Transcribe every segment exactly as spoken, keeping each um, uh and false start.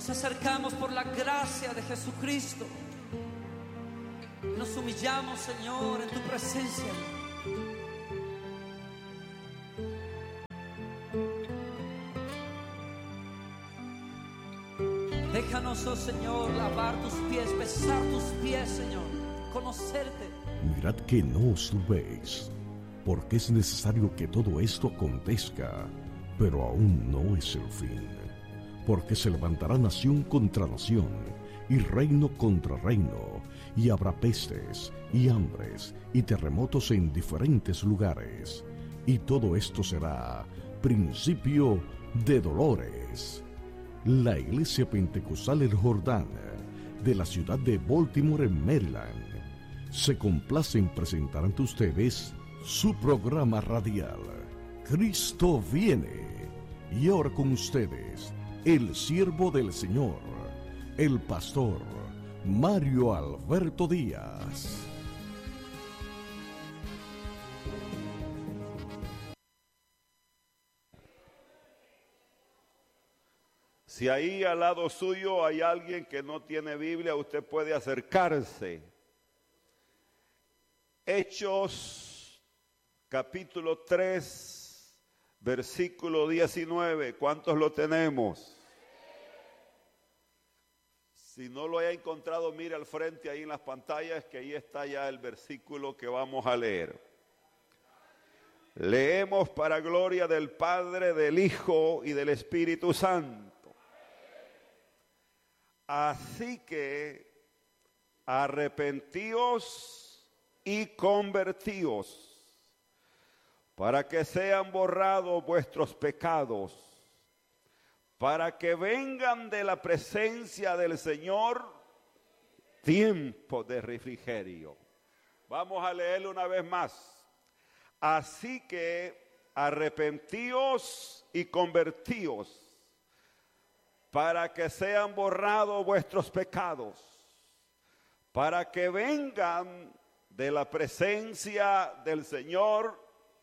Nos acercamos por la gracia de Jesucristo. Nos humillamos, Señor, en tu presencia. Déjanos, oh Señor, lavar tus pies, besar tus pies, Señor, conocerte. Mirad que no os turbéis, porque es necesario que todo esto acontezca, pero aún no es el fin. Porque se levantará nación contra nación, y reino contra reino, y habrá pestes, y hambres, y terremotos en diferentes lugares. Y todo esto será principio de dolores. La Iglesia Pentecostal El Jordán, de la ciudad de Baltimore, en Maryland, se complace en presentar ante ustedes su programa radial, Cristo viene. Y ahora con ustedes, el siervo del Señor, el pastor Mario Alberto Díaz. Si ahí al lado suyo hay alguien que no tiene Biblia, usted puede acercarse. Hechos, capítulo tres, versículo diecinueve. ¿Cuántos lo tenemos? Si no lo haya encontrado, mire al frente ahí en las pantallas, que ahí está ya el versículo que vamos a leer. Leemos para gloria del Padre, del Hijo y del Espíritu Santo. Así que arrepentíos y convertíos, para que sean borrados vuestros pecados, para que vengan de la presencia del Señor tiempo de refrigerio. Vamos a leerlo una vez más. Así que arrepentíos y convertíos, para que sean borrados vuestros pecados, para que vengan de la presencia del Señor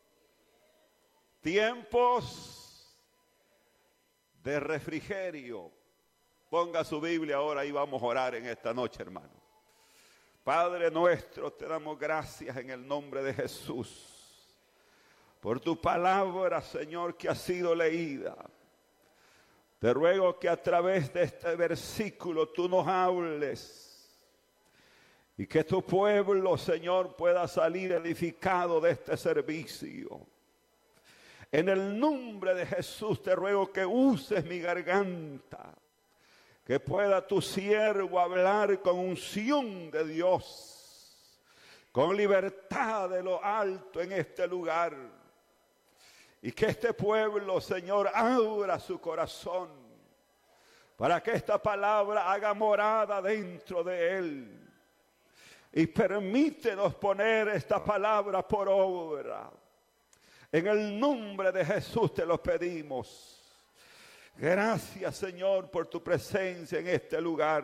tiempos de refrigerio. Ponga su Biblia ahora y vamos a orar en esta noche, hermano. Padre nuestro, te damos gracias en el nombre de Jesús por tu palabra, Señor, que ha sido leída. Te ruego que a través de este versículo tú nos hables y que tu pueblo, Señor, pueda salir edificado de este servicio. En el nombre de Jesús te ruego que uses mi garganta, que pueda tu siervo hablar con unción de Dios, con libertad de lo alto en este lugar. Y que este pueblo, Señor, abra su corazón para que esta palabra haga morada dentro de él. Y permítenos poner esta palabra por obra. En el nombre de Jesús te lo pedimos. Gracias, Señor, por tu presencia en este lugar.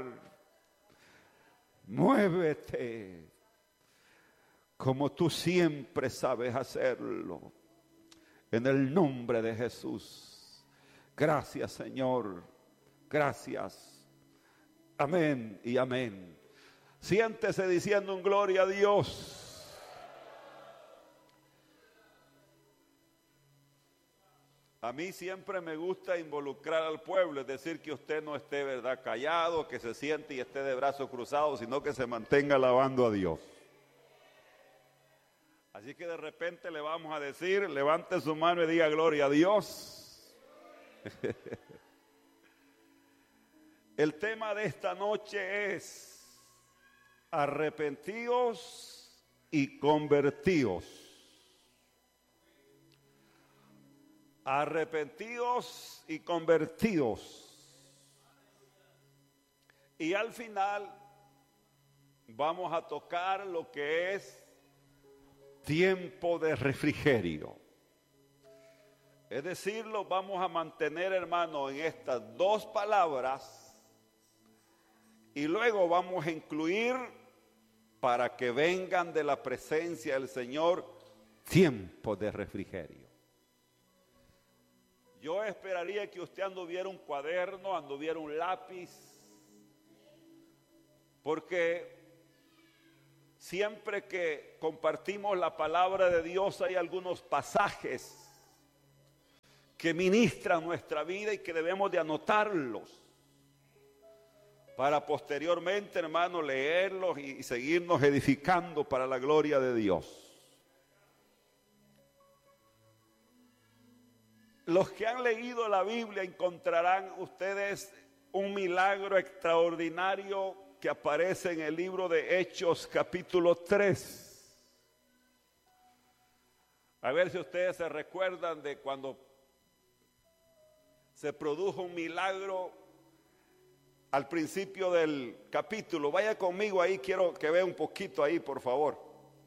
Muévete como tú siempre sabes hacerlo. En el nombre de Jesús. Gracias, Señor. Gracias. Amén y amén. Siéntese diciendo un gloria a Dios. A mí siempre me gusta involucrar al pueblo, es decir, que usted no esté, ¿verdad?, callado, que se siente y esté de brazos cruzados, sino que se mantenga alabando a Dios. Así que de repente le vamos a decir, levante su mano y diga gloria a Dios. El tema de esta noche es arrepentíos y convertíos. Arrepentíos y convertíos. Y al final vamos a tocar lo que es tiempo de refrigerio. Es decir, lo vamos a mantener, hermano, en estas dos palabras y luego vamos a incluir para que vengan de la presencia del Señor tiempo de refrigerio. Yo esperaría que usted anduviera un cuaderno, anduviera un lápiz, porque siempre que compartimos la palabra de Dios hay algunos pasajes que ministran nuestra vida y que debemos de anotarlos para posteriormente, hermano, leerlos y seguirnos edificando para la gloria de Dios. Los que han leído la Biblia encontrarán ustedes un milagro extraordinario que aparece en el libro de Hechos capítulo tres. A ver si ustedes se recuerdan de cuando se produjo un milagro al principio del capítulo. Vaya conmigo ahí, quiero que vea un poquito ahí, por favor.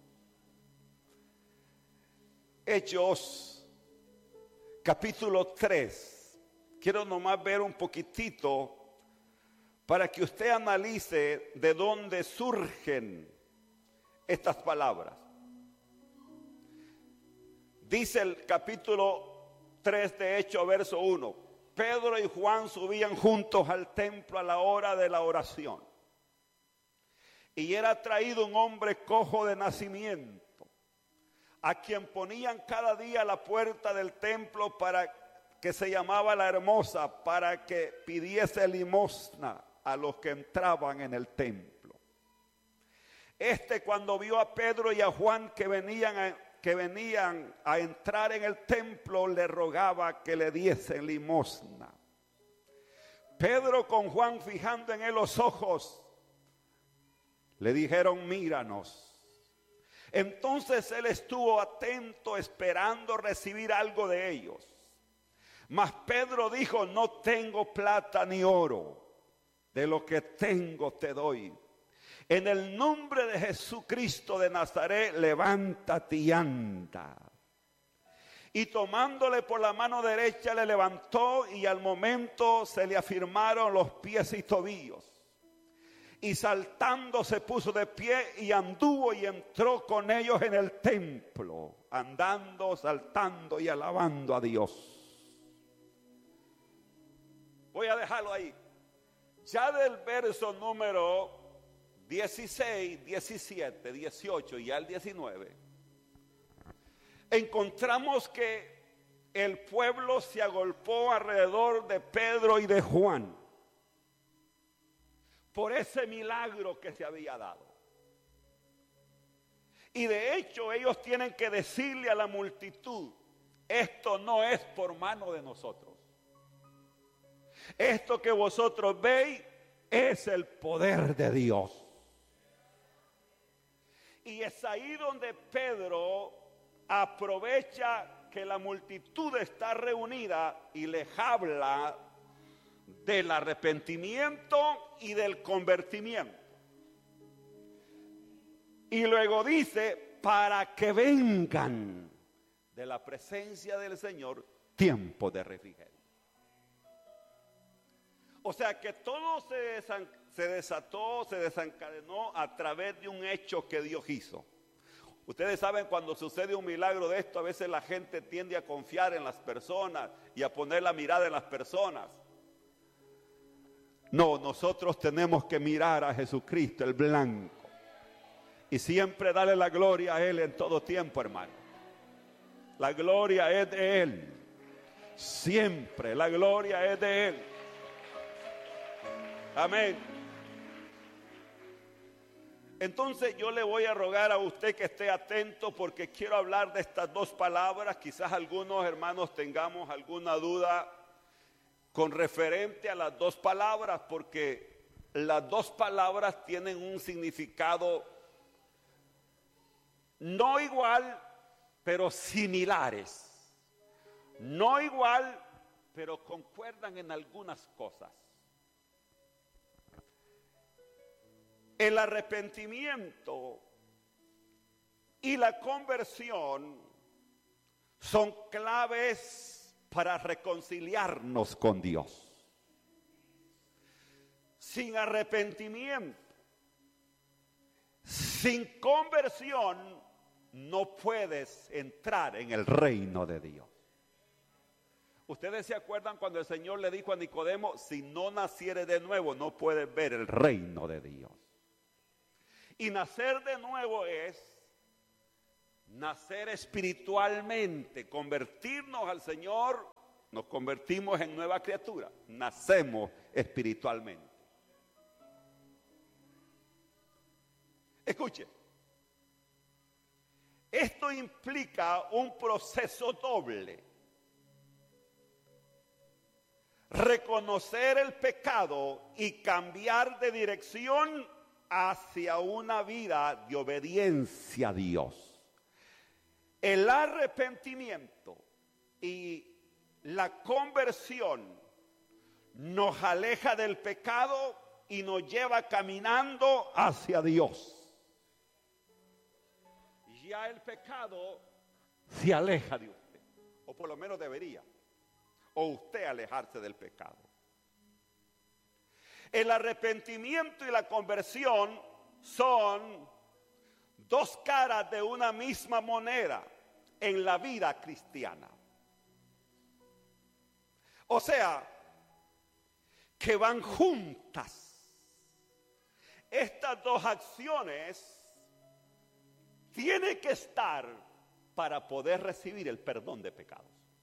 Hechos capítulo tres. Quiero nomás ver un poquitito para que usted analice de dónde surgen estas palabras. Dice el capítulo tres de Hechos, verso uno. Pedro y Juan subían juntos al templo a la hora de la oración. Y era traído un hombre cojo de nacimiento, a quien ponían cada día a la puerta del templo, para que se llamaba La Hermosa, para que pidiese limosna a los que entraban en el templo. Este, cuando vio a Pedro y a Juan que venían a, que venían a entrar en el templo, le rogaba que le diesen limosna. Pedro con Juan, fijando en él los ojos, le dijeron: míranos. Entonces él estuvo atento, esperando recibir algo de ellos. Mas Pedro dijo: no tengo plata ni oro, de lo que tengo te doy. En el nombre de Jesucristo de Nazaret, levántate y anda. Y tomándole por la mano derecha le levantó, y al momento se le afirmaron los pies y tobillos. Y saltando se puso de pie y anduvo y entró con ellos en el templo, andando, saltando y alabando a Dios. Voy a dejarlo ahí. Ya del verso número dieciséis, diecisiete, dieciocho y ya el diecinueve, encontramos que el pueblo se agolpó alrededor de Pedro y de Juan por ese milagro que se había dado. Y de hecho ellos tienen que decirle a la multitud: esto no es por mano de nosotros. Esto que vosotros veis es el poder de Dios. Y es ahí donde Pedro aprovecha que la multitud está reunida y les habla del arrepentimiento y del convertimiento. Y luego dice: para que vengan de la presencia del Señor tiempo de refrigerio. O sea que todo se, desan, se desató, se desencadenó a través de un hecho que Dios hizo. Ustedes saben, cuando sucede un milagro de esto, a veces la gente tiende a confiar en las personas y a poner la mirada en las personas. No, nosotros tenemos que mirar a Jesucristo, el blanco, y siempre darle la gloria a Él en todo tiempo, hermano. La gloria es de Él. Siempre la gloria es de Él. Amén. Entonces yo le voy a rogar a usted que esté atento, porque quiero hablar de estas dos palabras. Quizás algunos hermanos tengamos alguna duda con referente a las dos palabras, porque las dos palabras tienen un significado no igual, pero similares. No igual, pero concuerdan en algunas cosas. El arrepentimiento y la conversión son claves para reconciliarnos con Dios. Sin arrepentimiento, sin conversión, no puedes entrar en el reino de Dios. Ustedes se acuerdan cuando el Señor le dijo a Nicodemo, si no naciere de nuevo, no puedes ver el reino de Dios. Y nacer de nuevo es nacer espiritualmente, convertirnos al Señor, nos convertimos en nueva criatura, nacemos espiritualmente. Escuche, esto implica un proceso doble. Reconocer el pecado y cambiar de dirección hacia una vida de obediencia a Dios. El arrepentimiento y la conversión nos aleja del pecado y nos lleva caminando hacia Dios. Ya el pecado se aleja de usted, o por lo menos debería, o usted alejarse del pecado. El arrepentimiento y la conversión son dos caras de una misma moneda en la vida cristiana. O sea, que van juntas. Estas dos acciones tienen que estar para poder recibir el perdón de pecados.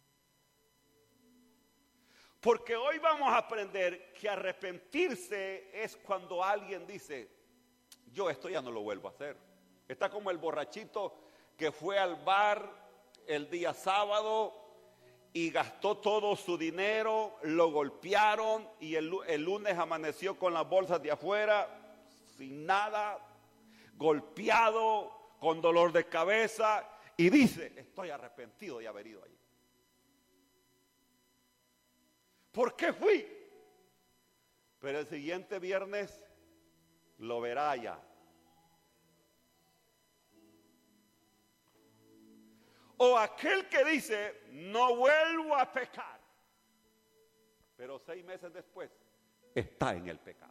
Porque hoy vamos a aprender que arrepentirse es cuando alguien dice, yo esto ya no lo vuelvo a hacer. Está como el borrachito que fue al bar el día sábado y gastó todo su dinero, lo golpearon y el, el lunes amaneció con las bolsas de afuera, sin nada, golpeado, con dolor de cabeza, y dice, estoy arrepentido de haber ido allí. ¿Por qué fui? Pero el siguiente viernes lo verá allá. O aquel que dice, no vuelvo a pecar, pero seis meses después está en el pecado.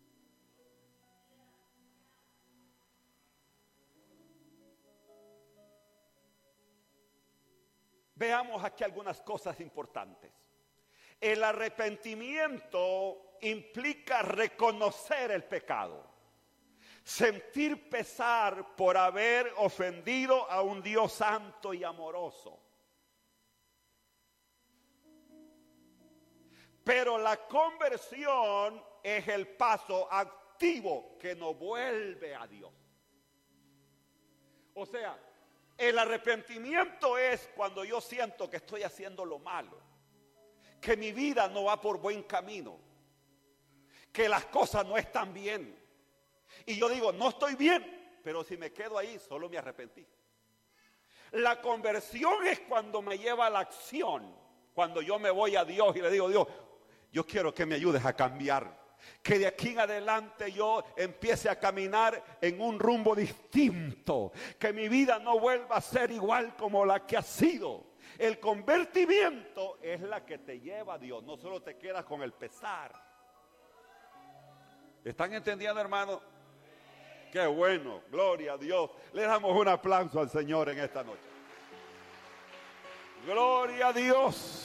Veamos aquí algunas cosas importantes. El arrepentimiento implica reconocer el pecado, sentir pesar por haber ofendido a un Dios santo y amoroso. Pero la conversión es el paso activo que nos vuelve a Dios. O sea, el arrepentimiento es cuando yo siento que estoy haciendo lo malo, que mi vida no va por buen camino, que las cosas no están bien. Y yo digo, no estoy bien, pero si me quedo ahí, solo me arrepentí. La conversión es cuando me lleva a la acción, cuando yo me voy a Dios y le digo, Dios, yo quiero que me ayudes a cambiar. Que de aquí en adelante yo empiece a caminar en un rumbo distinto. Que mi vida no vuelva a ser igual como la que ha sido. El convertimiento es la que te lleva a Dios. No solo te quedas con el pesar. ¿Están entendiendo, hermano? Qué bueno, gloria a Dios. Le damos un aplauso al Señor en esta noche. Gloria a Dios.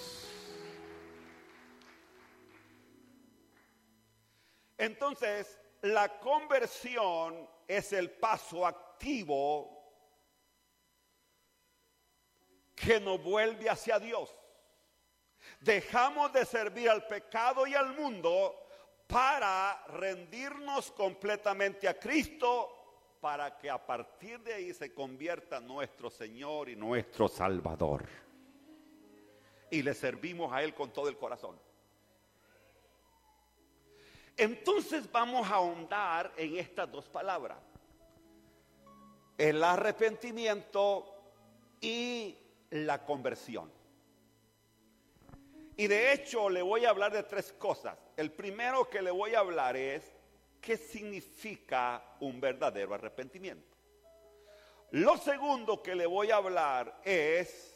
Entonces, la conversión es el paso activo que nos vuelve hacia Dios. Dejamos de servir al pecado y al mundo para rendirnos completamente a Cristo, para que a partir de ahí se convierta nuestro Señor y nuestro Salvador. Y le servimos a Él con todo el corazón. Entonces vamos a ahondar en estas dos palabras: el arrepentimiento y la conversión. Y de hecho le voy a hablar de tres cosas. El primero que le voy a hablar es qué significa un verdadero arrepentimiento. Lo segundo que le voy a hablar es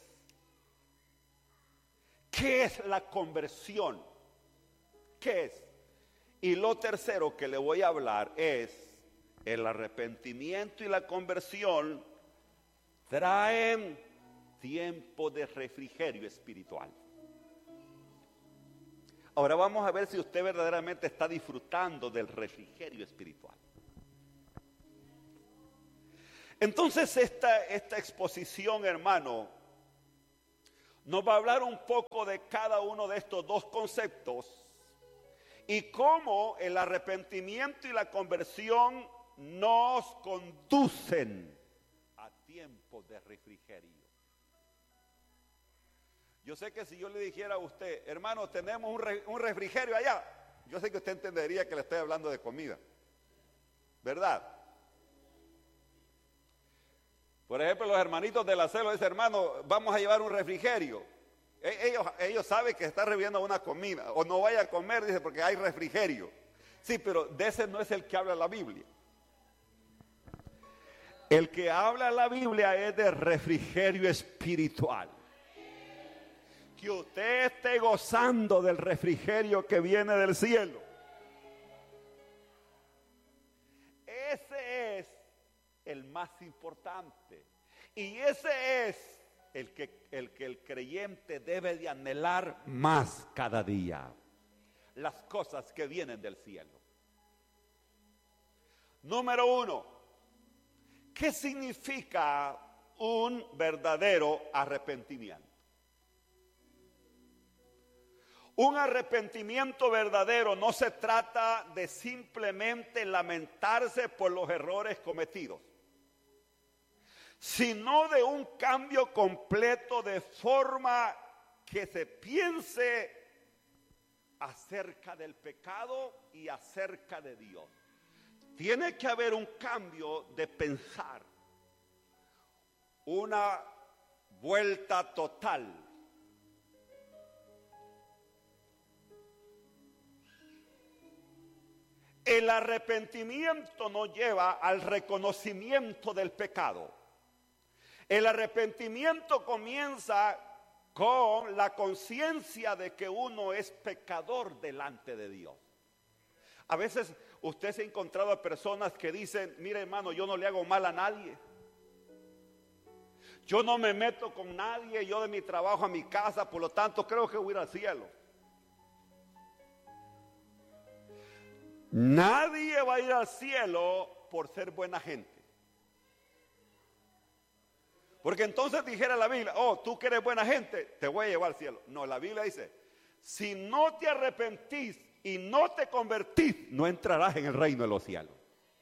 qué es la conversión. ¿Qué es? Y lo tercero que le voy a hablar es el arrepentimiento y la conversión traen tiempo de refrigerio espiritual. Ahora vamos a ver si usted verdaderamente está disfrutando del refrigerio espiritual. Entonces esta, esta exposición, hermano, nos va a hablar un poco de cada uno de estos dos conceptos y cómo el arrepentimiento y la conversión nos conducen a tiempos de refrigerio. Yo sé que si yo le dijera a usted, hermano, tenemos un, re, un refrigerio allá, yo sé que usted entendería que le estoy hablando de comida, ¿verdad? Por ejemplo, los hermanitos de la célula dicen, hermano, vamos a llevar un refrigerio. Ellos, ellos saben que está recibiendo una comida, o no vaya a comer, dice, porque hay refrigerio. Sí, pero de ese no es el que habla la Biblia. El que habla la Biblia es de refrigerio espiritual. Que usted esté gozando del refrigerio que viene del cielo. Ese es el más importante. Y ese es el que, el que el creyente debe de anhelar más cada día. Las cosas que vienen del cielo. Número uno, ¿qué significa un verdadero arrepentimiento? Un arrepentimiento verdadero no se trata de simplemente lamentarse por los errores cometidos, sino de un cambio completo de forma que se piense acerca del pecado y acerca de Dios. Tiene que haber un cambio de pensar, una vuelta total. El arrepentimiento nos lleva al reconocimiento del pecado. El arrepentimiento comienza con la conciencia de que uno es pecador delante de Dios. A veces usted se ha encontrado a personas que dicen, mire hermano, yo no le hago mal a nadie. Yo no me meto con nadie, yo de mi trabajo a mi casa, por lo tanto creo que voy a ir al cielo. Nadie va a ir al cielo por ser buena gente. Porque entonces dijera la Biblia, oh, tú que eres buena gente, te voy a llevar al cielo. No, la Biblia dice, si no te arrepentís y no te convertís, no entrarás en el reino de los cielos.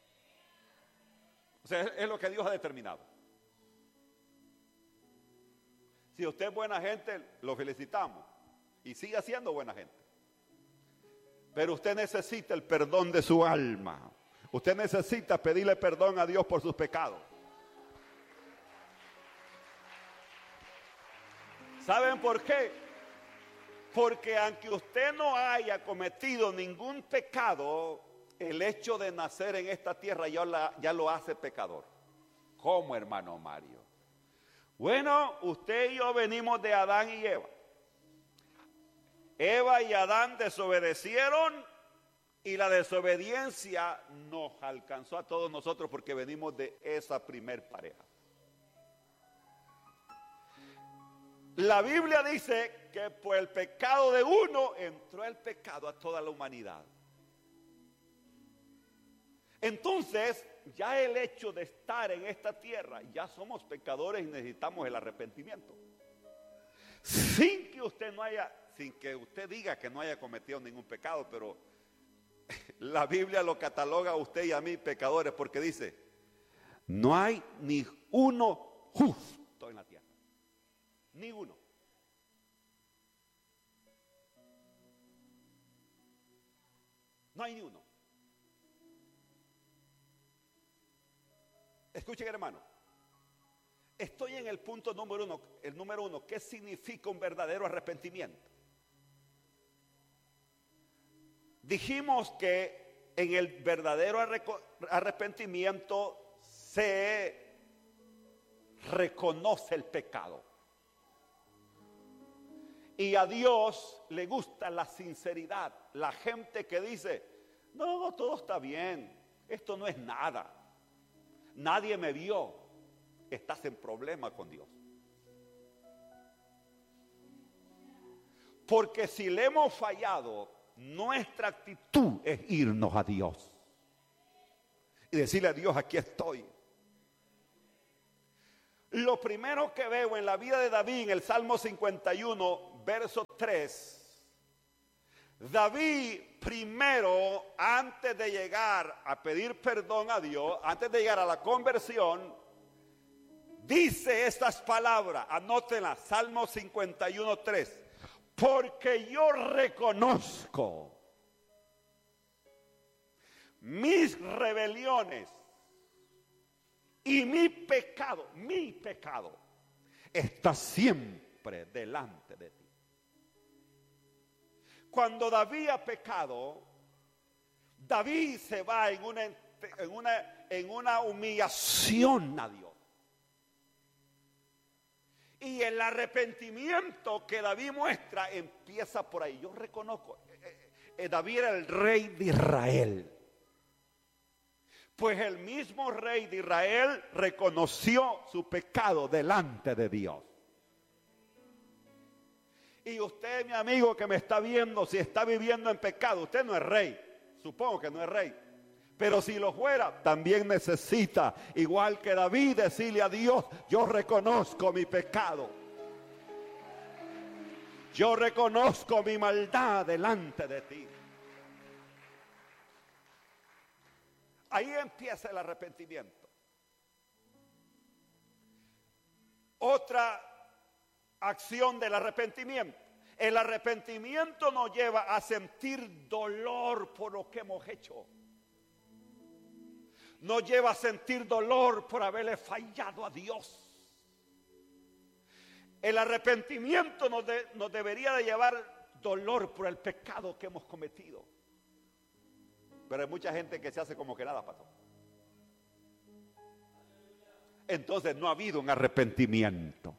O sea, es lo que Dios ha determinado. Si usted es buena gente, lo felicitamos. Y siga siendo buena gente. Pero usted necesita el perdón de su alma. Usted necesita pedirle perdón a Dios por sus pecados. ¿Saben por qué? Porque aunque usted no haya cometido ningún pecado, el hecho de nacer en esta tierra ya, la, ya lo hace pecador. ¿Cómo, hermano Mario? Bueno, usted y yo venimos de Adán y Eva. Eva y Adán desobedecieron y la desobediencia nos alcanzó a todos nosotros porque venimos de esa primer pareja. La Biblia dice que por el pecado de uno entró el pecado a toda la humanidad. Entonces, ya el hecho de estar en esta tierra, ya somos pecadores y necesitamos el arrepentimiento. Sin que usted no haya, sin que usted diga que no haya cometido ningún pecado, pero la Biblia lo cataloga a usted y a mí pecadores porque dice, no hay ni uno justo en la tierra. Ni uno. No hay ni uno. Escuchen, hermano. Estoy en el punto número uno. El número uno. ¿Qué significa un verdadero arrepentimiento? Dijimos que en el verdadero arrepentimiento se reconoce el pecado. Y a Dios le gusta la sinceridad. La gente que dice, no, no, todo está bien. Esto no es nada. Nadie me vio. Estás en problema con Dios. Porque si le hemos fallado, nuestra actitud es irnos a Dios y decirle a Dios, aquí estoy. Lo primero que veo en la vida de David, en el Salmo cincuenta y uno, verso tres, David primero, antes de llegar a pedir perdón a Dios, antes de llegar a la conversión, dice estas palabras, anótenlas, Salmo cincuenta y uno, tres, porque yo reconozco mis rebeliones y mi pecado, mi pecado está siempre delante de ti. Cuando David ha pecado, David se va en una, en una, en una humillación a Dios. Y el arrepentimiento que David muestra empieza por ahí. Yo reconozco, eh, eh, David era el rey de Israel. Pues el mismo rey de Israel reconoció su pecado delante de Dios. Y usted, mi amigo que me está viendo, si está viviendo en pecado, usted no es rey, supongo que no es rey. Pero si lo fuera, también necesita, igual que David, decirle a Dios, yo reconozco mi pecado. Yo reconozco mi maldad delante de ti. Ahí empieza el arrepentimiento. Otra acción del arrepentimiento. El arrepentimiento nos lleva a sentir dolor por lo que hemos hecho. Nos lleva a sentir dolor por haberle fallado a Dios. El arrepentimiento nos, de, nos debería de llevar dolor por el pecado que hemos cometido. Pero hay mucha gente que se hace como que nada pasó. Entonces no ha habido un arrepentimiento.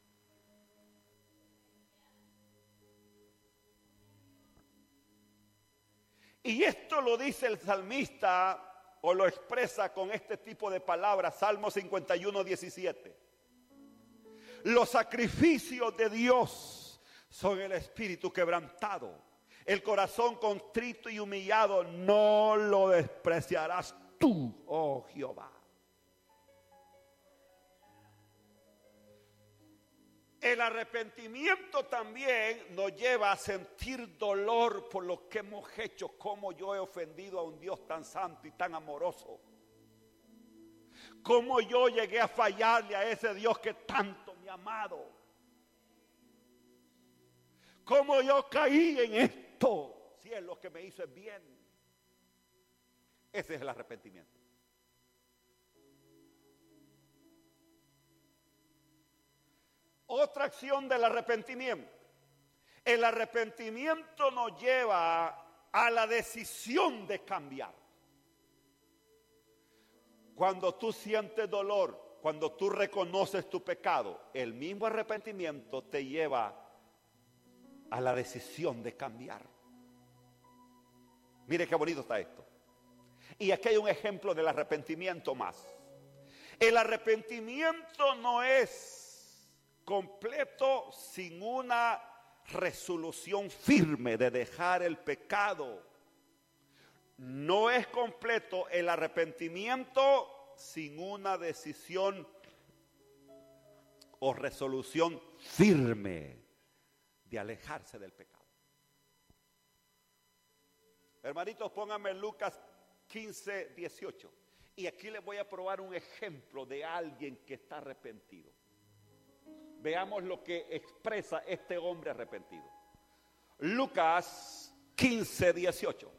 Y esto lo dice el salmista o lo expresa con este tipo de palabras, Salmo cincuenta y uno, diecisiete. Los sacrificios de Dios son el espíritu quebrantado. El corazón contrito y humillado no lo despreciarás tú, oh Jehová. El arrepentimiento también nos lleva a sentir dolor por lo que hemos hecho, como yo he ofendido a un Dios tan santo y tan amoroso. Cómo yo llegué a fallarle a ese Dios que tanto me ha amado. Cómo yo caí en esto, si es lo que me hizo es bien. Ese es el arrepentimiento. Otra acción del arrepentimiento. El arrepentimiento nos lleva a la decisión de cambiar. Cuando tú sientes dolor, cuando tú reconoces tu pecado, el mismo arrepentimiento te lleva a la decisión de cambiar. Mire qué bonito está esto. Y aquí hay un ejemplo del arrepentimiento más. El arrepentimiento no es completo sin una resolución firme de dejar el pecado. No es completo el arrepentimiento sin una decisión o resolución firme de alejarse del pecado. Hermanitos, pónganme Lucas quince, dieciocho. Y aquí les voy a probar un ejemplo de alguien que está arrepentido. Veamos lo que expresa este hombre arrepentido. Lucas quince, dieciocho.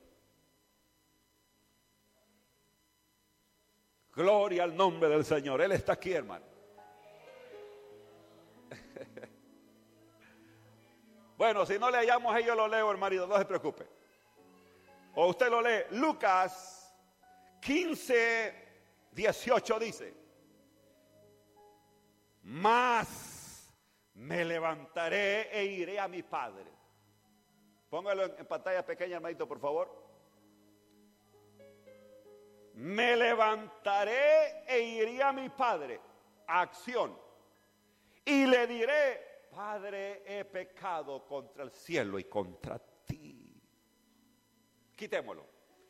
Gloria al nombre del Señor. Él está aquí, hermano. Bueno, si no le hallamos ahí, yo lo leo, hermanito, no se preocupe. O usted lo lee. Lucas quince, dieciocho dice: Mas me levantaré e iré a mi Padre. Póngalo en, en pantalla pequeña, hermanito, por favor. Me levantaré e iré a mi Padre. Acción. Y le diré: Padre, he pecado contra el cielo y contra ti. Quitémoslo.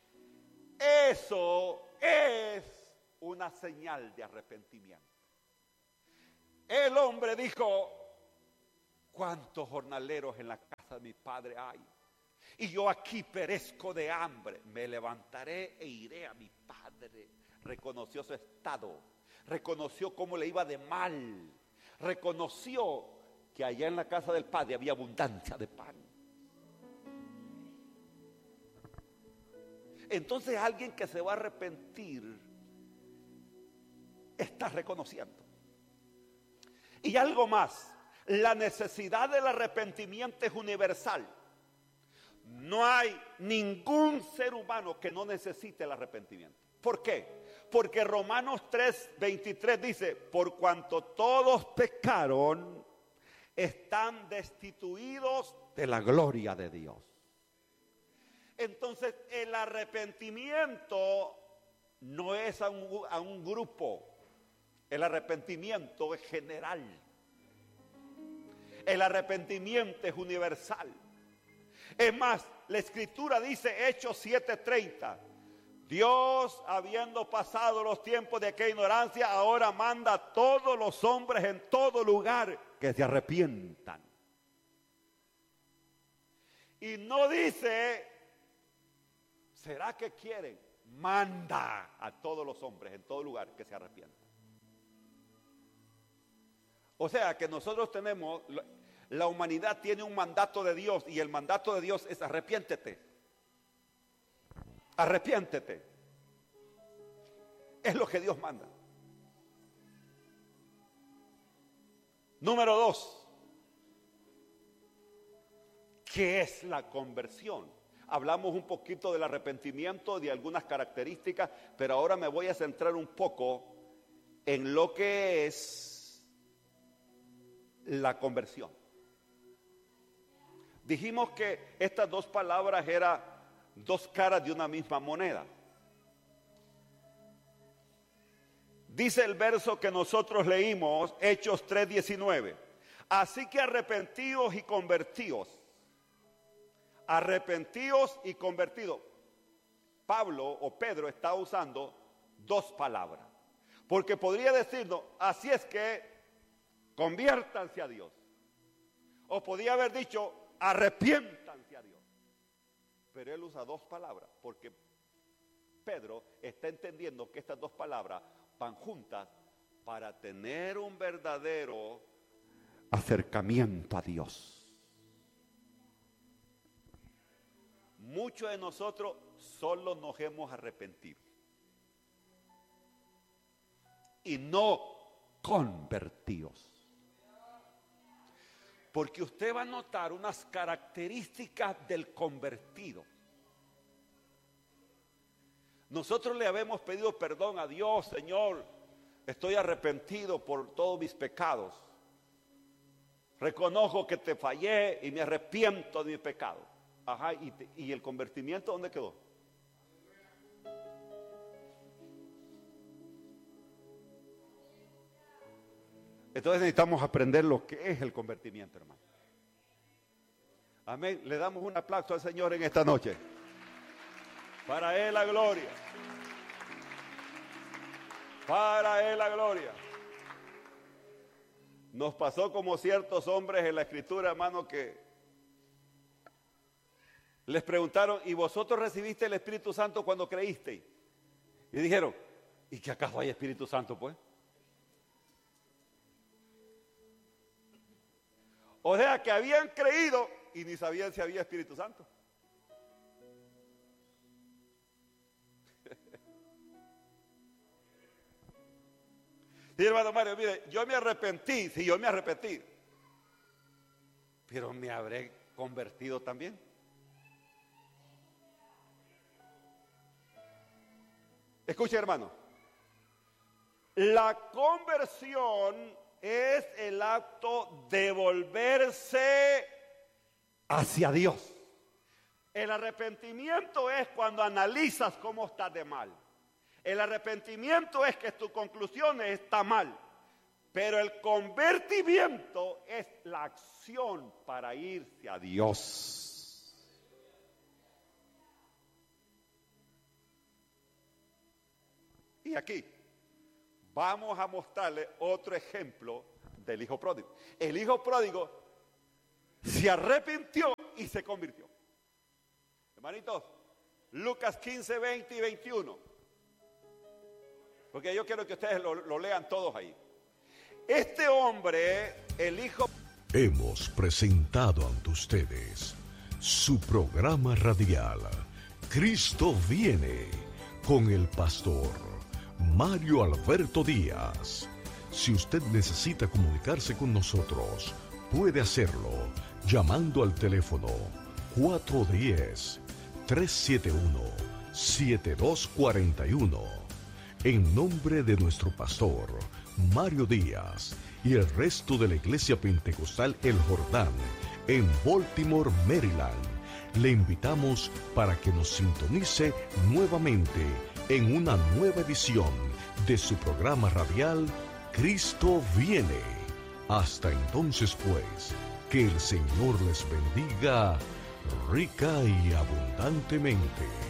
Eso es una señal de arrepentimiento. El hombre dijo: ¿cuántos jornaleros en la casa de mi padre hay? Y yo aquí perezco de hambre. Me levantaré e iré a mi padre. Reconoció su estado, reconoció cómo le iba de mal, reconoció que allá en la casa del padre había abundancia de pan. Entonces alguien que se va a arrepentir está reconociendo. Y algo más, la necesidad del arrepentimiento es universal. No hay ningún ser humano que no necesite el arrepentimiento. ¿Por qué? Porque Romanos tres veintitrés dice: por cuanto todos pecaron, están destituidos de la gloria de Dios. Entonces el arrepentimiento no es a un, a un grupo. El arrepentimiento es general. El arrepentimiento es universal. Es más, la Escritura dice, Hechos siete treinta, Dios, habiendo pasado los tiempos de aquella ignorancia, ahora manda a todos los hombres en todo lugar que se arrepientan. Y no dice, ¿será que quieren? Manda a todos los hombres en todo lugar que se arrepientan. O sea que nosotros tenemos, la humanidad tiene un mandato de Dios, y el mandato de Dios es: arrepiéntete. Arrepiéntete. Es lo que Dios manda. Número dos, ¿qué es la conversión? Hablamos un poquito del arrepentimiento, de algunas características, pero ahora me voy a centrar un poco en lo que es la conversión. Dijimos que estas dos palabras eran dos caras de una misma moneda. Dice el verso que nosotros leímos, Hechos tres diecinueve. Así que arrepentíos y convertíos. Arrepentíos y convertidos. Pablo o Pedro está usando dos palabras. Porque podría decirnos, así es que conviértanse a Dios. O podía haber dicho, arrepiéntanse a Dios. Pero él usa dos palabras, porque Pedro está entendiendo que estas dos palabras van juntas para tener un verdadero acercamiento a Dios. Muchos de nosotros solo nos hemos arrepentido y no convertidos. Porque usted va a notar unas características del convertido. Nosotros le habemos pedido perdón a Dios: Señor, estoy arrepentido por todos mis pecados. Reconozco que te fallé y me arrepiento de mi pecado. Ajá, y, te, ¿y el convertimiento dónde quedó? Entonces necesitamos aprender lo que es el convertimiento, hermano. Amén. Le damos un aplauso al Señor en esta noche. Para Él la gloria. Para Él la gloria. Nos pasó como ciertos hombres en la Escritura, hermano, que les preguntaron: ¿y vosotros recibiste el Espíritu Santo cuando creísteis? Y dijeron: ¿y qué acaso hay Espíritu Santo, pues? O sea que habían creído y ni sabían si había Espíritu Santo. Sí, hermano Mario, mire, yo me arrepentí, sí, yo me arrepentí, pero me habré convertido también. Escuche, hermano, la conversión es el acto de volverse hacia Dios. El arrepentimiento es cuando analizas cómo estás de mal. El arrepentimiento es que tu conclusión está mal. Pero el convertimiento es la acción para irse a Dios. Y aquí vamos a mostrarle otro ejemplo del hijo pródigo. El hijo pródigo se arrepintió y se convirtió. Hermanitos, Lucas quince, veinte y veintiuno. Porque yo quiero que ustedes lo, lo lean todos ahí. Este hombre, el hijo... Hemos presentado ante ustedes su programa radial Cristo viene con el pastor Mario Alberto Díaz. Si usted necesita comunicarse con nosotros, puede hacerlo llamando al teléfono cuatro uno cero, tres siete uno, siete dos cuatro uno. En nombre de nuestro pastor Mario Díaz y el resto de la Iglesia Pentecostal El Jordán en Baltimore, Maryland, le invitamos para que nos sintonice nuevamente en una nueva edición de su programa radial Cristo viene. Hasta entonces, pues, que el Señor les bendiga rica y abundantemente.